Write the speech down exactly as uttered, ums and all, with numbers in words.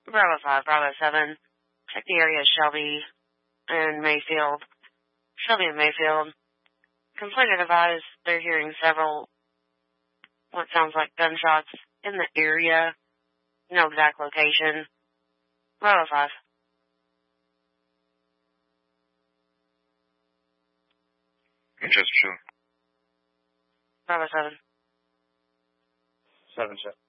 Bravo five, Bravo seven. Check the area of Shelby and Mayfield. Shelby and Mayfield. Complainant advised they're hearing several, what sounds like gunshots in the area. No exact location. Bravo five. Manchester two. Bravo seven. seven seven.